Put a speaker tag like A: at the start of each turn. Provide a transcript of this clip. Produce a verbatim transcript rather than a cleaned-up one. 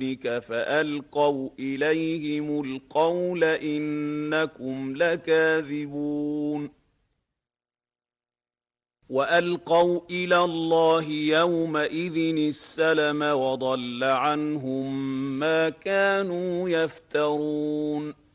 A: قولك فألقوا إليهم القول إنكم لكاذبون وألقوا إلى الله يومئذ السلم وضل عنهم ما كانوا يفترون